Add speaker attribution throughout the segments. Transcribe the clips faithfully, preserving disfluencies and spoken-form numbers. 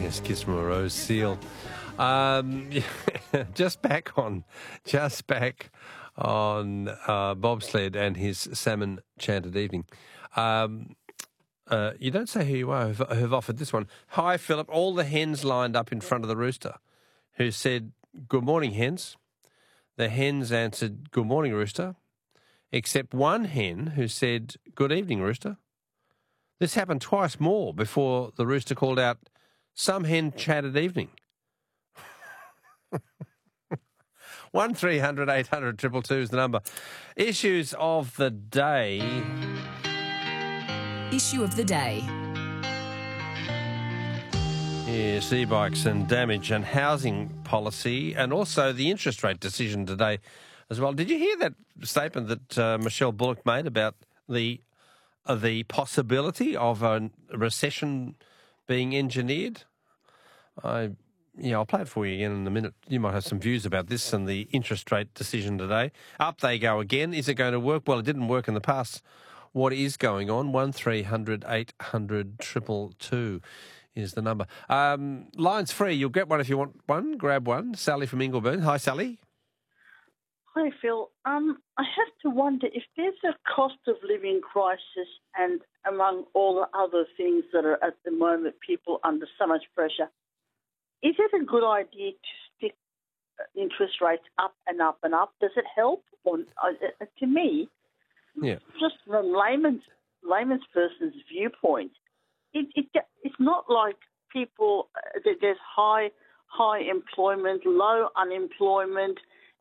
Speaker 1: Yes, Kiss from a Rose Seal. Um, just back on, just back on uh, bobsled and his salmon chanted evening. Um, uh, you don't say who you are who've, who've offered this one. Hi, Philip. All the hens lined up in front of the rooster, who said, "Good morning, hens." The hens answered, "Good morning, rooster," except one hen who said, "Good evening, rooster." This happened twice more before the rooster called out, "Some hen chatted evening." One three hundred eight hundred two two two is the number. Issues of the day.
Speaker 2: Issue of the day.
Speaker 1: Yes, e-bikes and damage and housing policy, and also the interest rate decision today as well. Did you hear that statement that uh, Michelle Bullock made about the uh, the possibility of a recession being engineered? I, yeah, I'll play it for you again in a minute. You might have some views about this and the interest rate decision today. Up they go again. Is it going to work? Well, it didn't work in the past. What is going on? One three hundred eight hundred triple two is the number. Um, line's free. You'll get one if you want one. Grab one. Sally from Ingleburn. Hi, Sally.
Speaker 3: Hi, Phil. Um, I have to wonder if there's a cost of living crisis, and among all the other things that are at the moment, people under so much pressure, is it a good idea to stick interest rates up and up and up? Does it help? Or, uh, to me,
Speaker 1: Yeah.
Speaker 3: just from layman's layman's person's viewpoint, it, it it's not like people. Uh, there's high high employment, low unemployment.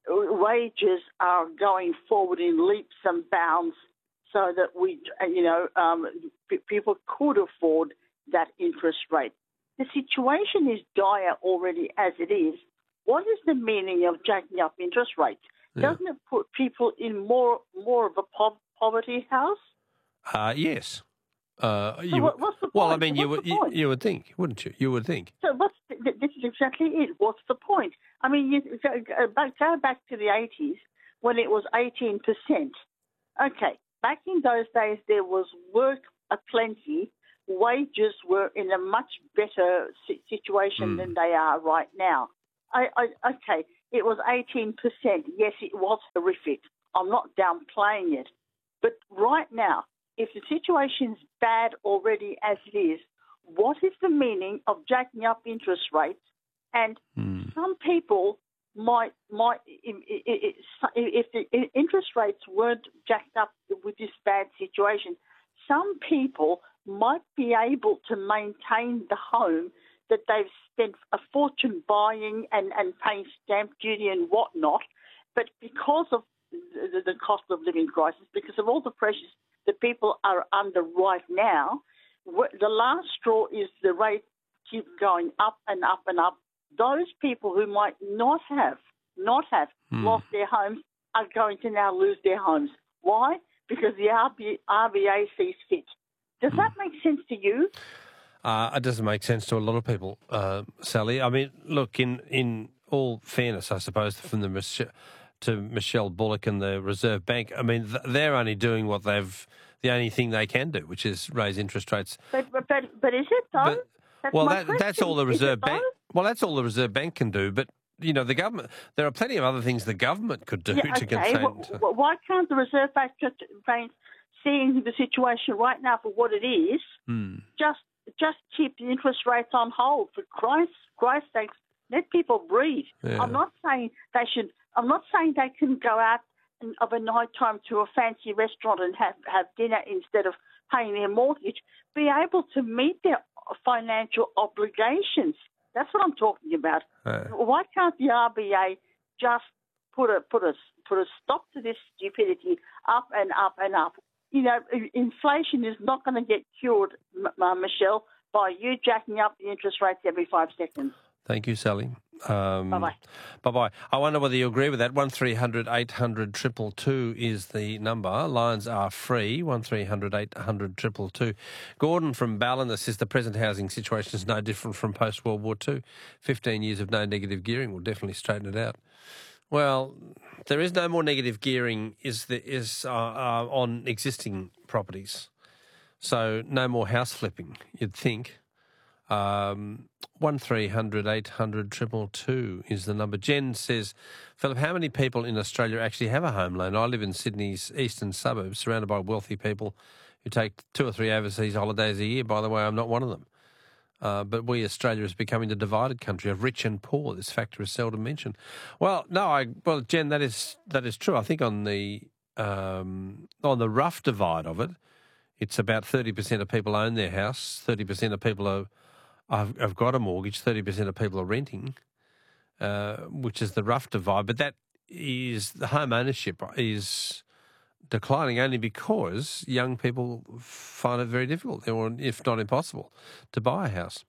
Speaker 3: Wages are going forward in leaps and bounds, so that we, you know, um, p- people could afford that interest rate. The situation is dire already as it is. What is the meaning of jacking up interest rates?
Speaker 1: Yeah.
Speaker 3: Doesn't it put people in more more of a po- poverty house?
Speaker 1: Uh, yes. Uh,
Speaker 3: So
Speaker 1: you,
Speaker 3: what, what's the point?
Speaker 1: well, I mean, you
Speaker 3: What's
Speaker 1: would
Speaker 3: the
Speaker 1: you,
Speaker 3: point?
Speaker 1: you would think, wouldn't you? You would think.
Speaker 3: So what's th- this is exactly it. What's the point? I mean, you go, go back go back to the eighties when it was eighteen percent. Okay, back in those days there was work aplenty. Wages were in a much better si- situation
Speaker 1: Mm.
Speaker 3: than they are right now. I, I, okay, it was eighteen percent. Yes, it was horrific. I'm not downplaying it. But right now, if the situation's bad already as it is, what is the meaning of jacking up interest rates? And
Speaker 1: Mm.
Speaker 3: some people might, might if if the interest rates weren't jacked up with this bad situation, some people might be able to maintain the home that they've spent a fortune buying and, and paying stamp duty and whatnot. But because of the, the cost of living crisis, because of all the pressures that people are under right now, the last straw is the rate keep going up and up and up. Those people who might not have, not have
Speaker 1: Hmm.
Speaker 3: lost their homes are going to now lose their homes. Why? Because the R B, R B A sees fit. Does that make sense to you?
Speaker 1: Uh, it doesn't make sense to a lot of people, uh, Sally. I mean, look, in, in all fairness, I suppose, from the Mich- to Michelle Bullock and the Reserve Bank, I mean, th- they're only doing what they've, the only thing they can do, which is raise interest rates.
Speaker 3: But but but, but is it though?
Speaker 1: But,
Speaker 3: that's
Speaker 1: well,
Speaker 3: my
Speaker 1: that, that's
Speaker 3: question.
Speaker 1: all the
Speaker 3: Is
Speaker 1: Reserve
Speaker 3: it
Speaker 1: Bank.
Speaker 3: though?
Speaker 1: Well, that's all the Reserve Bank can do. But you know, the government. There are plenty of other things the government could do
Speaker 3: Yeah,
Speaker 1: to
Speaker 3: okay.
Speaker 1: contain.
Speaker 3: Well, well, why can't the Reserve Bank, Bank, seeing the situation right now for what it is,
Speaker 1: Hmm.
Speaker 3: just just keep the interest rates on hold? For Christ's Christ's sake, let people breathe.
Speaker 1: Yeah.
Speaker 3: I'm not saying they should. I'm not saying they can go out and, of a night time to a fancy restaurant and have have dinner instead of paying their mortgage. Be able to meet their financial obligations. That's what I'm talking about.
Speaker 1: Uh.
Speaker 3: Why can't the R B A just put a put a put a stop to this stupidity? Up and up and up. You know, inflation is not going to get cured, M- Michelle, by you jacking up the interest rates every five seconds.
Speaker 1: Thank you, Sally. Um,
Speaker 3: Bye-bye.
Speaker 1: Bye-bye. I wonder whether you agree with that. One three hundred eight hundred two two two is the number. Lines are free. One three hundred eight hundred two two two. Gordon from Ballina says the present housing situation is no different from post-World War Two. Fifteen years of no negative gearing will definitely straighten it out. Well, there is no more negative gearing is the, is uh, uh, on existing properties. So no more house flipping, you'd think. Um, one three hundred eight hundred two two two is the number. Jen says, Philip, how many people in Australia actually have a home loan? I live in Sydney's eastern suburbs, surrounded by wealthy people who take two or three overseas holidays a year. By the way, I'm not one of them. Uh, but we, Australia, is becoming the divided country of rich and poor. This factor is seldom mentioned. Well, no, I well, Jen, that is that is true. I think on the um, on the rough divide of it, it's about thirty percent of people own their house, thirty percent of people are, have, have got a mortgage, thirty percent of people are renting, uh, which is the rough divide. But that is the home ownership is declining only because young people find it very difficult, or if not impossible, to buy a house.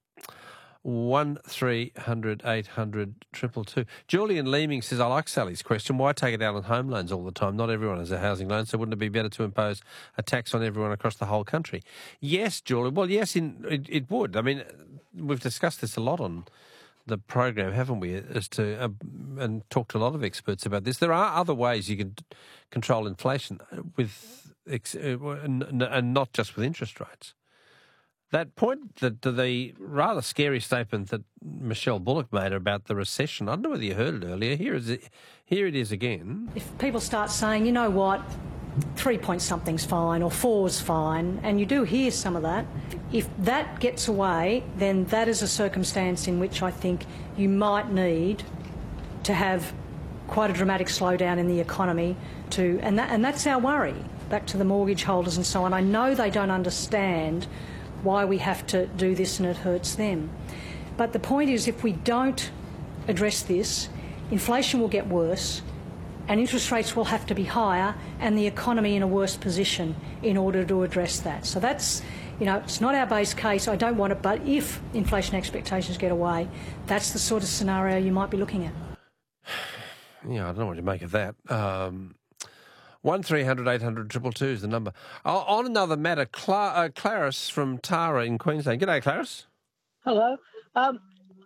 Speaker 1: One three hundred eight hundred two two two. Julian Leeming says, I like Sally's question. Why take it out on home loans all the time? Not everyone has a housing loan, so wouldn't it be better to impose a tax on everyone across the whole country? Yes, Julian. Well, yes, in, it, it would. I mean, we've discussed this a lot on the program, haven't we, as to uh, and talked to a lot of experts about this. There are other ways you can control inflation with ex- uh, and, and not just with interest rates. That point, that the rather scary statement that Michelle Bullock made about the recession, I don't know whether you heard it earlier. Here is it, here it is again.
Speaker 2: If people start saying, you know what, three point something's fine or four's fine, and you do hear some of that, if that gets away, then that is a circumstance in which I think you might need to have quite a dramatic slowdown in the economy to, and that, and that's our worry, back to the mortgage holders and so on. I know they don't understand why we have to do this and it hurts them. But the point is, if we don't address this, inflation will get worse and interest rates will have to be higher and the economy in a worse position in order to address that. So that's, you know, it's not our base case. I don't want it, but if inflation expectations get away, that's the sort of scenario you might be looking at.
Speaker 1: Yeah, I don't know what you make of that. Um, one three hundred eight hundred two two two is the number. Oh, on another matter, Cla- uh, Clarice from Tara in Queensland. G'day, Clarice.
Speaker 4: Hello. Um,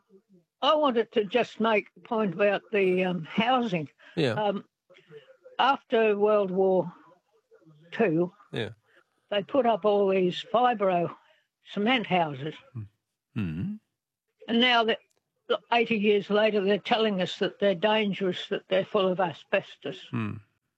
Speaker 4: I wanted to just make a point about the um, housing.
Speaker 1: Yeah.
Speaker 4: Um, after World War Two,
Speaker 1: yeah.
Speaker 4: they put up all these fibro cement houses.
Speaker 1: Mm-hmm.
Speaker 4: And now, that eighty years later, they're telling us that they're dangerous, that they're full of asbestos.
Speaker 1: Mm.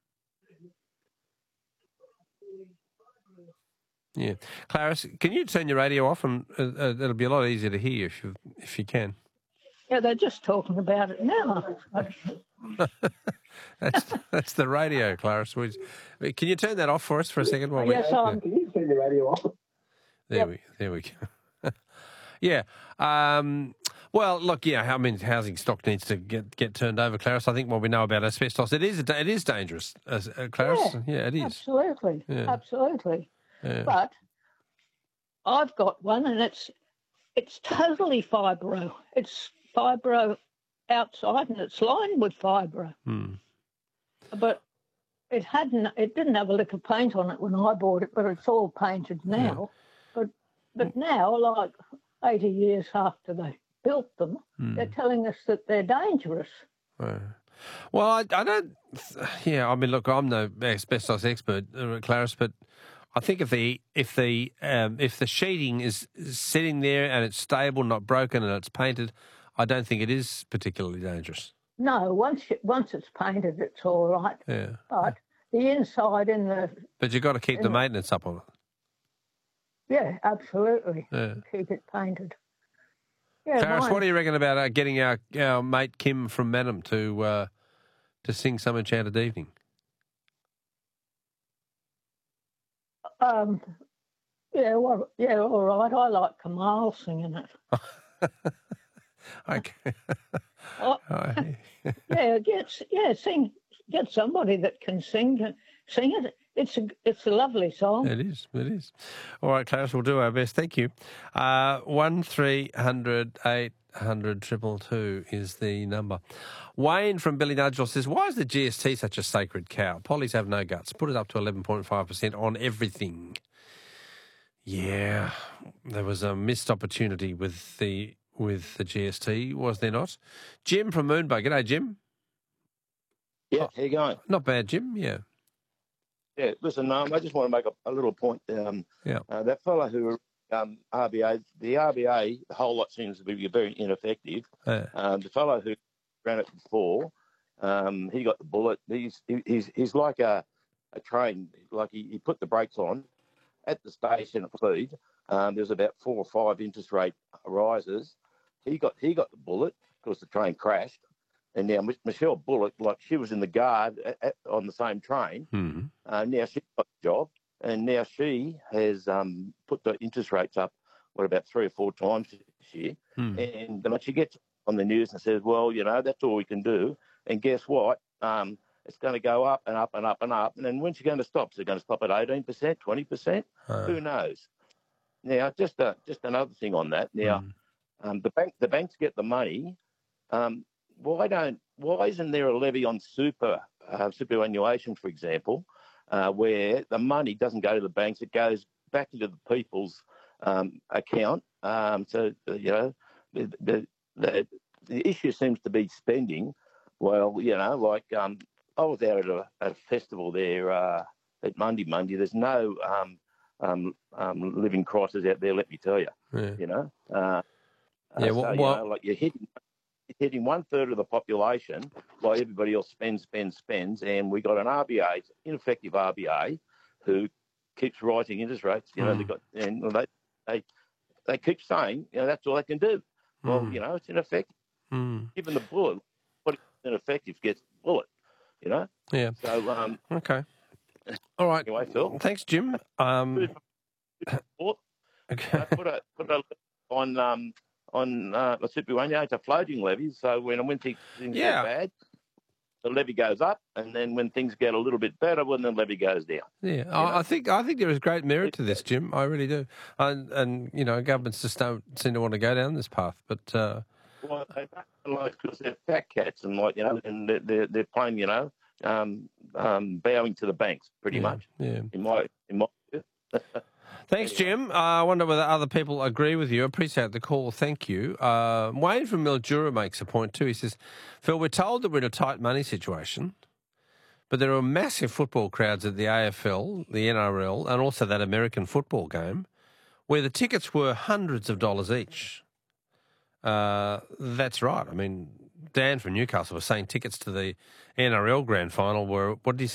Speaker 1: Yeah. Clarice, can you turn your radio off? And uh, uh, it'll be a lot easier to hear if you if you can.
Speaker 4: Yeah, they're just talking about it now.
Speaker 1: that's that's the radio, Clarice. Can you turn that off for us for a second? While
Speaker 4: yes,
Speaker 1: we,
Speaker 4: I'm.
Speaker 1: Can
Speaker 4: you turn the radio off?
Speaker 1: There yep. we there we go. yeah. Um, well, look, yeah. I mean, housing stock needs to get, get turned over, Clarice. I think what we know about asbestos, it is it is dangerous, uh, Clarice.
Speaker 4: Yeah,
Speaker 1: yeah, it is.
Speaker 4: Absolutely,
Speaker 1: yeah.
Speaker 4: absolutely.
Speaker 1: Yeah.
Speaker 4: But I've got one, and it's it's totally fibro. It's fibro outside, and it's lined with fibro.
Speaker 1: Hmm.
Speaker 4: But it hadn't. It didn't have a lick of paint on it when I bought it, but it's all painted now. Yeah. But but now, like eighty years after they built them, hmm. they're telling us that they're dangerous.
Speaker 1: Right. Well, I, I don't. Yeah, I mean, look, I'm no asbestos expert, uh, Clarice, but I think if the if the um, if the sheeting is sitting there and it's stable, not broken, and it's painted, I don't think it is particularly dangerous.
Speaker 4: No, once you, once it's painted, it's all right.
Speaker 1: Yeah.
Speaker 4: But the inside in the
Speaker 1: but you've got to keep the maintenance up on it.
Speaker 4: Yeah, absolutely.
Speaker 1: Yeah.
Speaker 4: Keep it painted. Yeah,
Speaker 1: Clarice,
Speaker 4: mine.
Speaker 1: what do you reckon about uh, getting our our mate Kim from Mannum to uh, to sing some Enchanted Evening?
Speaker 4: Um, yeah, well, yeah, all right. I like Kamal singing it.
Speaker 1: Okay.
Speaker 4: Oh, yeah, get yeah, sing. Get somebody that can sing sing it. It's a it's a lovely song.
Speaker 1: It is. It is. All right, Clarice, we'll do our best. Thank you. Uh, one three hundred eight hundred triple two is the number. Wayne from Billy Nudgel says, "Why is the G S T such a sacred cow? Pollies have no guts. Put it up to eleven point five percent on everything." Yeah, there was a missed opportunity with the with the G S T, was there not? Jim from Moonbug. G'day, Jim.
Speaker 5: Yeah,
Speaker 1: oh,
Speaker 5: how you going?
Speaker 1: Not bad, Jim. Yeah.
Speaker 5: Yeah, listen, um, I just want to make a, a little point. Um,
Speaker 1: yeah.
Speaker 5: Uh, that fellow who um, R B A, the R B A, the whole lot seems to be very ineffective.
Speaker 1: Yeah.
Speaker 5: Um, the fellow who ran it before, um, he got the bullet. He's he, he's he's like a a train. Like he, he put the brakes on at the station at Fleet. Um, there's about four or five interest rate rises. He got he got the bullet because the train crashed. And now Michelle Bullock, like she was in the guard at, at, on the same train.
Speaker 1: Mm-hmm.
Speaker 5: Uh, now she got the job, and now she has um, put the interest rates up, what, about three or four times this year. Mm. And then she gets on the news and says, well, you know, that's all we can do. And guess what? Um, it's going to go up and up and up and up. And then when's she going to stop? Is it going to stop at eighteen percent, twenty percent? Uh. Who knows? Now, just a, just another thing on that. Now, mm. um, the bank the banks get the money. Um, Why don't? Why isn't there a levy on super uh, superannuation, for example, uh, where the money doesn't go to the banks, it goes back into the people's um, account? Um, so uh, you know, the, the the the issue seems to be spending. Well, you know, like um, I was out at a, at a festival there uh, at Monday Monday. There's no um, um, um, living crisis out there. Let me tell you. Yeah. You know. Uh,
Speaker 1: yeah.
Speaker 5: Uh,
Speaker 1: Well,
Speaker 5: so, you
Speaker 1: well
Speaker 5: know, like you're hitting. hitting one third of the population while everybody else spends, spends, spends, and we got an R B A, ineffective R B A, who keeps rising interest rates. You know, mm. they got and they they they keep saying, you know, that's all they can do. Mm. Well, you know, it's ineffective. Mm. Given the bullet, what ineffective gets the bullet. You know.
Speaker 1: Yeah.
Speaker 5: So um.
Speaker 1: Okay. All right.
Speaker 5: Anyway, Phil.
Speaker 1: Thanks, Jim. Um.
Speaker 5: Okay. Put a put a on um. on uh, the superannuation, it's a floating levy. So when when things, things
Speaker 1: yeah.
Speaker 5: get bad, the levy goes up, and then when things get a little bit better, when the levy goes down.
Speaker 1: Yeah, I, I think I think there is great merit to this, Jim. I really do. And, and you know, governments just don't seem to want to go down this path. But uh...
Speaker 5: well, they don't, like, because they're fat cats, and like you know, and they're they're, they're playing, you know, um, um, bowing to the banks pretty
Speaker 1: yeah.
Speaker 5: much.
Speaker 1: Yeah.
Speaker 5: In my in my.
Speaker 1: Thanks, Jim. Uh, I wonder whether other people agree with you. I appreciate the call. Thank you. Uh, Wayne from Mildura makes a point too. He says, Phil, we're told that we're in a tight money situation, but there are massive football crowds at the A F L, the N R L, and also that American football game, where the tickets were hundreds of dollars each. Uh, that's right. I mean, Dan from Newcastle was saying tickets to the N R L grand final were, what did he say?